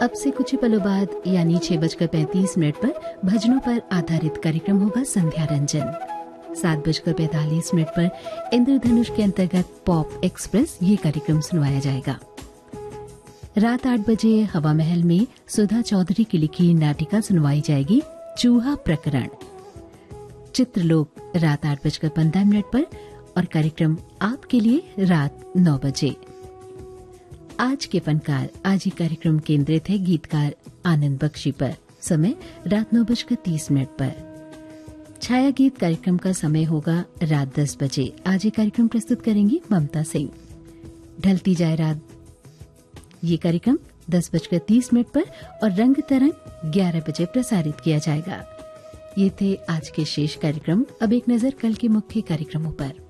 अब से कुछ ही पलों बाद यानी 6:35 पर भजनों पर आधारित कार्यक्रम होगा संध्या रंजन। 7:45 पर इंद्रधनुष के अंतर्गत पॉप एक्सप्रेस ये कार्यक्रम सुनवाया जाएगा। रात 8 बजे हवा महल में सुधा चौधरी की लिखी नाटिका सुनवाई जाएगी चूहा प्रकरण। चित्रलोक रात 8:15 पर और कार्यक्रम आपके लिए रात 9 बजे। आज के फनकार आज ही कार्यक्रम केंद्रित है गीतकार आनंद बख्शी पर। समय रात 9:30 पर। छाया गीत कार्यक्रम का समय होगा रात 10 बजे। आज ये कार्यक्रम प्रस्तुत करेंगी ममता सिंह। ढलती जाए रात ये कार्यक्रम 10:30 पर और रंग तरंग 11 बजे प्रसारित किया जाएगा। ये थे आज के शेष कार्यक्रम। अब एक नजर कल के मुख्य कार्यक्रमों पर।